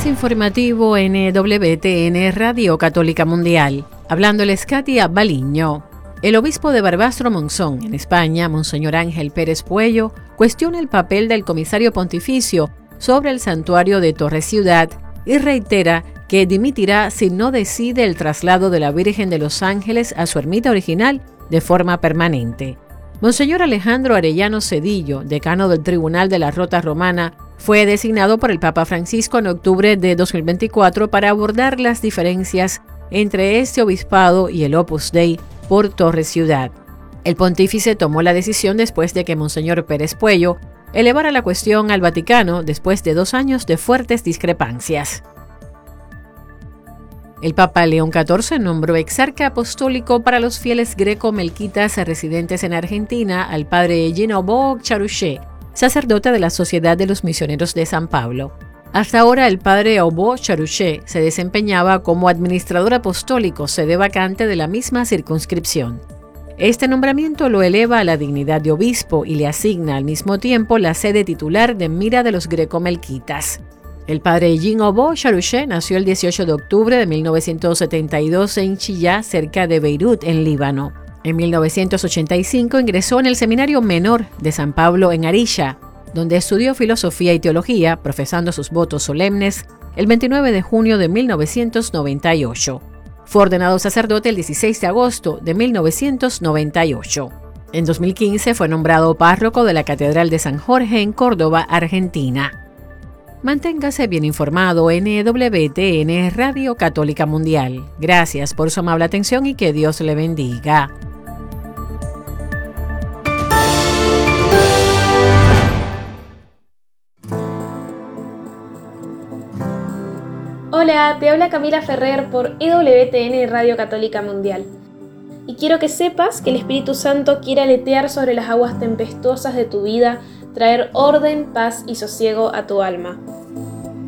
informativo NWTN Radio Católica Mundial. Hablándoles Katia Baliño. El obispo de Barbastro Monzón, en España, Monseñor Ángel Pérez Puello, cuestiona el papel del comisario pontificio sobre el santuario de Torre Ciudad y reitera que dimitirá si no decide el traslado de la Virgen de los Ángeles a su ermita original de forma permanente. Monseñor Alejandro Arellano Cedillo, decano del Tribunal de la Rota Romana, fue designado por el Papa Francisco en octubre de 2024 para abordar las diferencias entre este obispado y el Opus Dei por Torre Ciudad. El pontífice tomó la decisión después de que Monseñor Pérez Puello elevara la cuestión al Vaticano después de 2 años de fuertes discrepancias. El Papa León XIV nombró exarca apostólico para los fieles greco-melquitas residentes en Argentina al padre Gino Bo Charuché, sacerdote de la Sociedad de los Misioneros de San Pablo. Hasta ahora el padre Obo Charuché se desempeñaba como administrador apostólico, sede vacante de la misma circunscripción. Este nombramiento lo eleva a la dignidad de obispo y le asigna al mismo tiempo la sede titular de Mira de los Greco-Melquitas. El padre Jean Obo Charuché nació el 18 de octubre de 1972 en Chillá, cerca de Beirut, en Líbano. En 1985 ingresó en el Seminario Menor de San Pablo en Arilla, donde estudió filosofía y teología, profesando sus votos solemnes el 29 de junio de 1998. Fue ordenado sacerdote el 16 de agosto de 1998. En 2015 fue nombrado párroco de la Catedral de San Jorge en Córdoba, Argentina. Manténgase bien informado en EWTN Radio Católica Mundial. Gracias por su amable atención y que Dios le bendiga. Hola, te habla Camila Ferrer por EWTN Radio Católica Mundial. Y quiero que sepas que el Espíritu Santo quiere aletear sobre las aguas tempestuosas de tu vida, traer orden, paz y sosiego a tu alma.